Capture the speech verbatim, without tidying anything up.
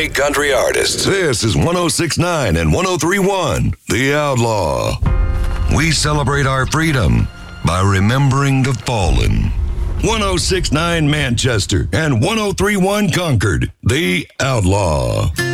great country artists. This is one oh six point nine and one oh three point one, The Outlaw. We celebrate our freedom by remembering the fallen. one oh six point nine Manchester and one oh three point one Concord, The Outlaw.